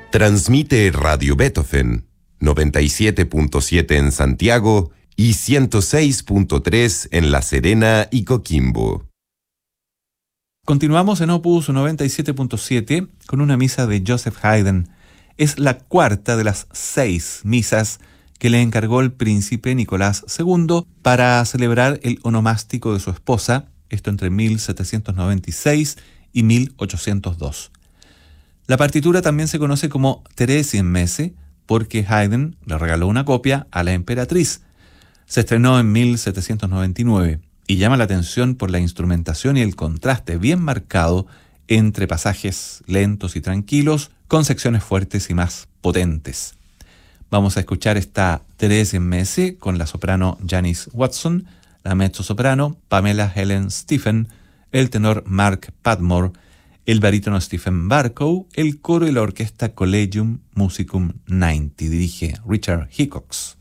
Transmite Radio Beethoven, 97.7 en Santiago y 106.3 en La Serena y Coquimbo. Continuamos en Opus 97.7 con una misa de Joseph Haydn. Es la cuarta de las 6 misas que le encargó el príncipe Nicolás II para celebrar el onomástico de su esposa, esto entre 1796 y 1802. La partitura también se conoce como Theresienmesse porque Haydn le regaló una copia a la emperatriz. Se estrenó en 1799 y llama la atención por la instrumentación y el contraste bien marcado entre pasajes lentos y tranquilos con secciones fuertes y más potentes. Vamos a escuchar esta Theresienmesse con la soprano Janice Watson, la mezzosoprano Pamela Helen Stephen, el tenor Mark Padmore, el barítono Stephen Barkow, el coro y la orquesta Collegium Musicum 90. Dirige Richard Hickox.